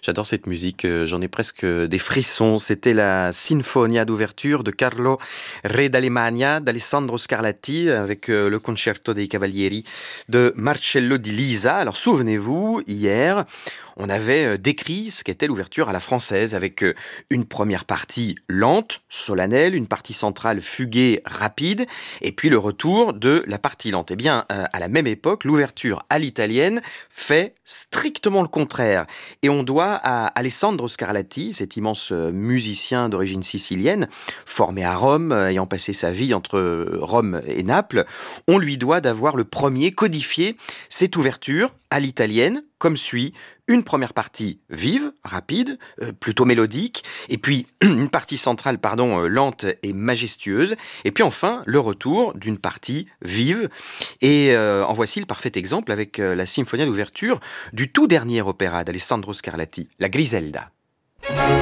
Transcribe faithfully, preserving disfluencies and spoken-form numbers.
J'adore cette musique, euh, j'en ai presque des frissons. C'était la Sinfonia d'ouverture de Carlo Re d'Alemagna d'Alessandro Scarlatti avec euh, le Concerto dei Cavalieri de Marcello Di Lisa. Alors souvenez-vous, hier, on avait euh, décrit ce qu'était l'ouverture à la française avec euh, une première partie lente, solennelle, une partie centrale fuguée, rapide, et puis le retour de la partie lente. Eh bien, euh, à la même époque, l'ouverture à l'italienne fait strictement le contraire. Et on doit à Alessandro Scarlatti, cet immense musicien d'origine sicilienne, formé à Rome, ayant passé sa vie entre Rome et Naples, on lui doit d'avoir le premier codifié cette ouverture à l'italienne, comme suit: une première partie vive, rapide, euh, plutôt mélodique, et puis une partie centrale, pardon, euh, lente et majestueuse, et puis enfin le retour d'une partie vive. Et euh, en voici le parfait exemple avec euh, la symphonie d'ouverture du tout dernier opéra d'Alessandro Scarlatti, La Griselda.